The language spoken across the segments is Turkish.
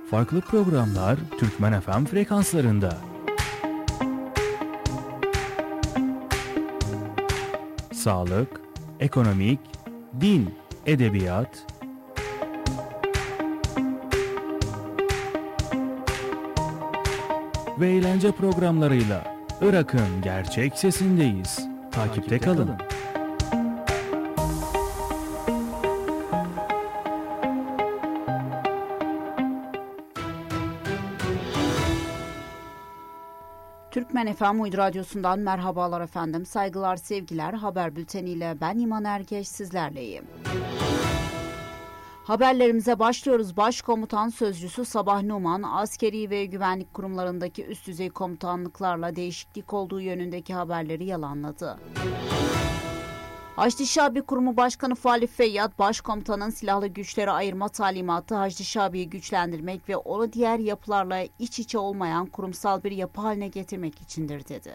Farklı programlar Türkmen FM frekanslarında. Sağlık, ekonomik, din, edebiyat, ve eğlence programlarıyla Irak'ın gerçek sesindeyiz. Takipte kalın. Türkmen FM Uydu Radyosu'ndan merhabalar efendim. Saygılar, sevgiler. Haber bülteniyle ben İman Ergeç sizlerleyim. Haberlerimize başlıyoruz. Başkomutan Sözcüsü Sabah Numan, askeri ve güvenlik kurumlarındaki üst düzey komutanlıklarla değişiklik olduğu yönündeki haberleri yalanladı. Haçlı Şabi Kurumu Başkanı Falih Feyyad, Başkomutanın silahlı güçleri ayırma talimatı Haçlı Şabi'yi güçlendirmek ve onu diğer yapılarla iç içe olmayan kurumsal bir yapı haline getirmek içindir dedi.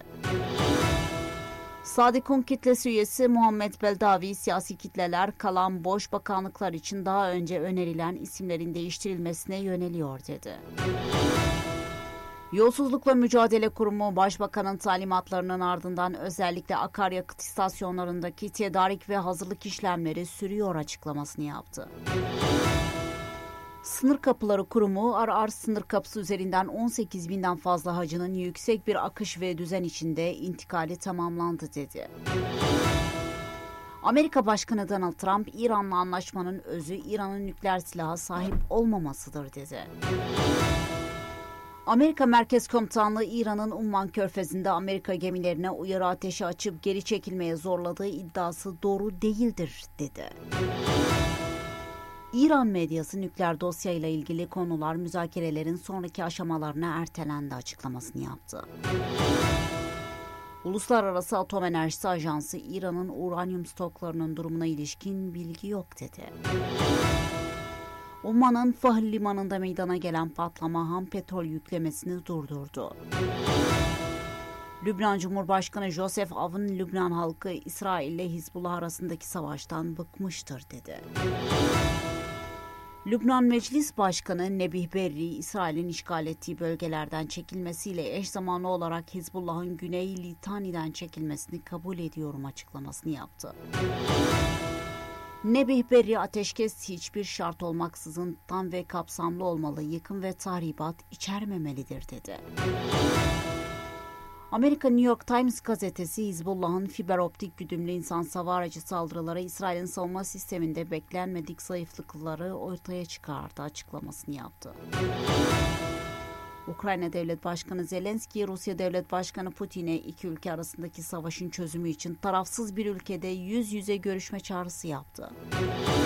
Sadikun kitlesi üyesi Muhammed Beldavi, siyasi kitleler kalan boş bakanlıklar için daha önce önerilen isimlerin değiştirilmesine yöneliyor dedi. Yolsuzlukla Mücadele Kurumu, Başbakanın talimatlarının ardından özellikle akaryakıt istasyonlarındaki tedarik ve hazırlık işlemleri sürüyor açıklamasını yaptı. Sınır Kapıları Kurumu, Ar sınır kapısı üzerinden 18 binden fazla hacının yüksek bir akış ve düzen içinde intikali tamamlandı dedi. Amerika Başkanı Donald Trump, İran'la anlaşmanın özü İran'ın nükleer silaha sahip olmamasıdır dedi. Amerika Merkez Komutanlığı, İran'ın Umman Körfezi'nde Amerika gemilerine uyarı ateşi açıp geri çekilmeye zorladığı iddiası doğru değildir dedi. İran medyası nükleer dosyayla ilgili konular müzakerelerin sonraki aşamalarına ertelendi açıklamasını yaptı. Uluslararası Atom Enerjisi Ajansı, İran'ın uranyum stoklarının durumuna ilişkin bilgi yok dedi. Umman'ın Fahl limanında meydana gelen patlama ham petrol yüklemesini durdurdu. Lübnan Cumhurbaşkanı Joseph Aoun, Lübnan halkı İsrail ile Hizbullah arasındaki savaştan bıkmıştır dedi. Lübnan Meclis Başkanı Nebih Berri, İsrail'in işgal ettiği bölgelerden çekilmesiyle eş zamanlı olarak Hizbullah'ın Güney Litani'den çekilmesini kabul ediyorum açıklamasını yaptı. Nebih Berri, ateşkes hiçbir şart olmaksızın tam ve kapsamlı olmalı, yıkım ve tahribat içermemelidir dedi. Amerika New York Times gazetesi, Hizbullah'ın fiber optik güdümlü insan hava aracı saldırıları İsrail'in savunma sisteminde beklenmedik zayıflıkları ortaya çıkardı açıklamasını yaptı. Ukrayna Devlet Başkanı Zelenski, Rusya Devlet Başkanı Putin'e iki ülke arasındaki savaşın çözümü için tarafsız bir ülkede yüz yüze görüşme çağrısı yaptı.